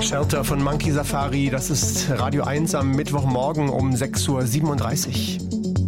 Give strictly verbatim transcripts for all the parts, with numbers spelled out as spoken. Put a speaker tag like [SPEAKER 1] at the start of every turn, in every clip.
[SPEAKER 1] Shelter von Monkey Safari, das ist Radio eins am Mittwochmorgen um sechs Uhr siebenunddreißig.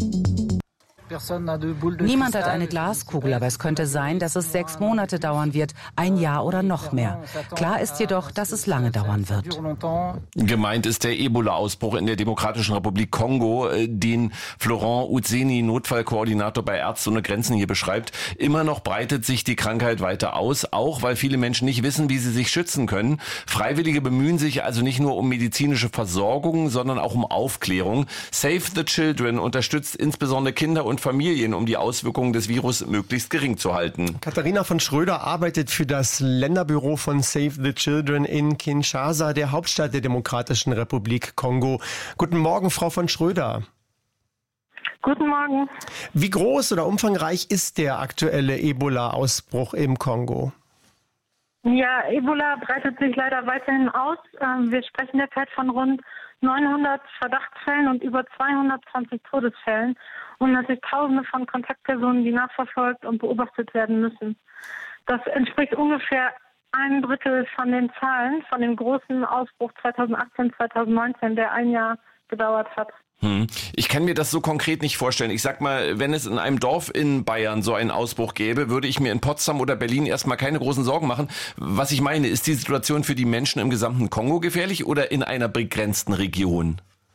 [SPEAKER 2] Niemand hat eine Glaskugel, aber es könnte sein, dass es sechs Monate dauern wird, ein Jahr oder noch mehr. Klar ist jedoch, dass es lange dauern wird.
[SPEAKER 3] Gemeint ist der Ebola-Ausbruch in der Demokratischen Republik Kongo, den Florent Utzeni, Notfallkoordinator bei Ärzte ohne Grenzen, hier beschreibt. Immer noch breitet sich die Krankheit weiter aus, auch weil viele Menschen nicht wissen, wie sie sich schützen können. Freiwillige bemühen sich also nicht nur um medizinische Versorgung, sondern auch um Aufklärung. Save the Children unterstützt insbesondere Kinder und Familien, um die Auswirkungen des Virus möglichst gering zu halten.
[SPEAKER 1] Katharina von Schröder arbeitet für das Länderbüro von Save the Children in Kinshasa, der Hauptstadt der Demokratischen Republik Kongo. Guten Morgen, Frau von Schröder.
[SPEAKER 4] Guten Morgen.
[SPEAKER 1] Wie groß oder umfangreich ist der aktuelle Ebola-Ausbruch im Kongo?
[SPEAKER 4] Ja, Ebola breitet sich leider weiterhin aus. Wir sprechen derzeit von rund neunhundert Verdachtsfällen und über zweihundertzwanzig Todesfällen und natürlich Tausende von Kontaktpersonen, die nachverfolgt und beobachtet werden müssen. Das entspricht ungefähr ein Drittel von den Zahlen von dem großen Ausbruch zweitausendachtzehn, zweitausendneunzehn, der ein Jahr gedauert hat.
[SPEAKER 3] Hm. Ich kann mir das so konkret nicht vorstellen. Ich sag mal, wenn es in einem Dorf in Bayern so einen Ausbruch gäbe, würde ich mir in Potsdam oder Berlin erstmal keine großen Sorgen machen. Was ich meine, ist die Situation für die Menschen im gesamten Kongo gefährlich oder in einer begrenzten Region?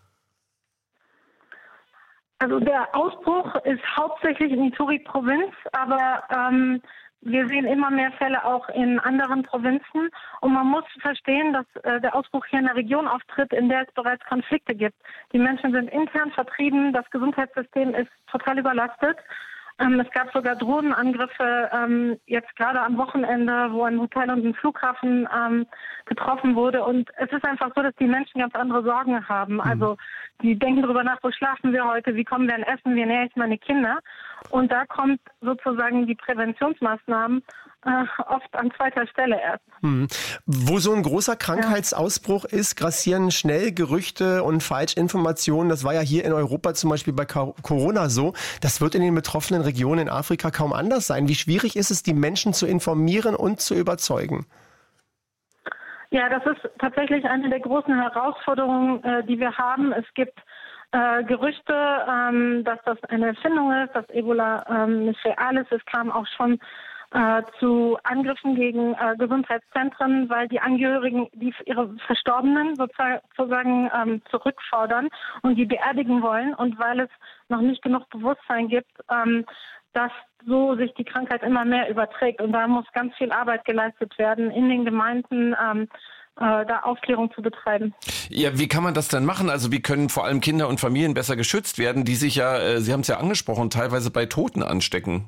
[SPEAKER 4] Also der Ausbruch ist hauptsächlich in Ituri-Provinz, aber ähm, wir sehen immer mehr Fälle auch in anderen Provinzen. Und man muss verstehen, dass äh, der Ausbruch hier in einer Region auftritt, in der es bereits Konflikte gibt. Die Menschen sind intern vertrieben, das Gesundheitssystem ist total überlastet. Ähm, es gab sogar Drohnenangriffe, ähm, jetzt gerade am Wochenende, wo ein Hotel und ein Flughafen ähm, getroffen wurde. Und es ist einfach so, dass die Menschen ganz andere Sorgen haben. Also die denken darüber nach, wo schlafen wir heute, wie kommen wir an Essen, wie ernähre ich meine Kinder. Und da kommt sozusagen die Präventionsmaßnahmen äh, oft an zweiter Stelle erst.
[SPEAKER 1] Hm. Wo so ein großer Krankheitsausbruch ist, grassieren schnell Gerüchte und Falschinformationen. Das war ja hier in Europa zum Beispiel bei Corona so. Das wird in den betroffenen Regionen in Afrika kaum anders sein. Wie schwierig ist es, die Menschen zu informieren und zu überzeugen?
[SPEAKER 4] Ja, das ist tatsächlich eine der großen Herausforderungen, äh, die wir haben. Es gibt äh, Gerüchte, ähm, dass das eine Erfindung ist, dass Ebola ähm, nicht real ist. Es kam auch schon äh, zu Angriffen gegen äh, Gesundheitszentren, weil die Angehörigen die ihre Verstorbenen sozusagen ähm, zurückfordern und die beerdigen wollen. Und weil es noch nicht genug Bewusstsein gibt, ähm, dass so sich die Krankheit immer mehr überträgt. Und da muss ganz viel Arbeit geleistet werden in den Gemeinden, ähm, äh, da Aufklärung zu betreiben.
[SPEAKER 3] Ja, wie kann man das denn machen? Also wie können vor allem Kinder und Familien besser geschützt werden, die sich ja, äh, Sie haben es ja angesprochen, teilweise bei Toten anstecken?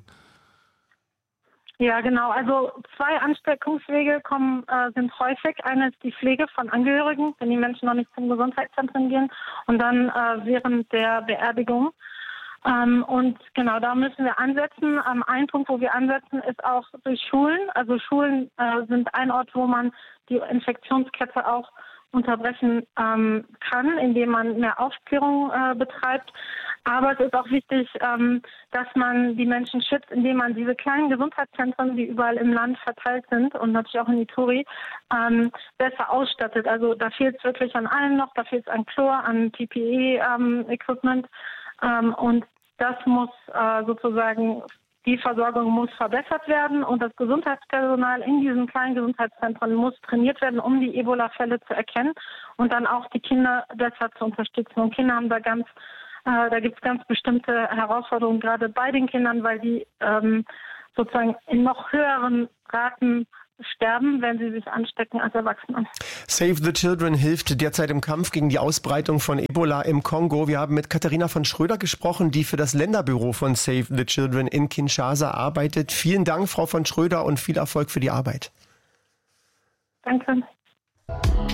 [SPEAKER 4] Ja, genau. Also zwei Ansteckungswege kommen, äh, sind häufig. Eine ist die Pflege von Angehörigen, wenn die Menschen noch nicht zum Gesundheitszentrum gehen, und dann äh, während der Beerdigung. Ähm, und genau, da müssen wir ansetzen. Ähm, ein Punkt, wo wir ansetzen, ist auch durch Schulen. Also Schulen äh, sind ein Ort, wo man die Infektionskette auch unterbrechen ähm, kann, indem man mehr Aufklärung äh, betreibt. Aber es ist auch wichtig, ähm, dass man die Menschen schützt, indem man diese kleinen Gesundheitszentren, die überall im Land verteilt sind und natürlich auch in Ituri, ähm, besser ausstattet. Also da fehlt es wirklich an allem noch. Da fehlt es an Chlor, an P P E-Equipment. Ähm, und das muss äh, sozusagen, die Versorgung muss verbessert werden und das Gesundheitspersonal in diesen kleinen Gesundheitszentren muss trainiert werden, um die Ebola-Fälle zu erkennen und dann auch die Kinder besser zu unterstützen. Und Kinder haben da ganz, äh, da gibt es ganz bestimmte Herausforderungen, gerade bei den Kindern, weil die ähm, sozusagen in noch höheren Raten sterben, wenn sie sich anstecken als Erwachsene.
[SPEAKER 1] Save the Children hilft derzeit im Kampf gegen die Ausbreitung von Ebola im Kongo. Wir haben mit Katharina von Schröder gesprochen, die für das Länderbüro von Save the Children in Kinshasa arbeitet. Vielen Dank, Frau von Schröder, und viel Erfolg für die Arbeit.
[SPEAKER 4] Danke.